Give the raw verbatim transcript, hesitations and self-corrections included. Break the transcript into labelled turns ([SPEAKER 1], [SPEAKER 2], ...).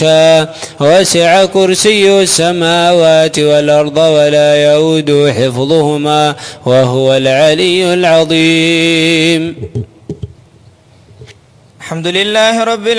[SPEAKER 1] وسع كرسي السماوات والأرض ولا يؤود حفظهما وهو العلي العظيم.
[SPEAKER 2] الحمد لله رب العالمين.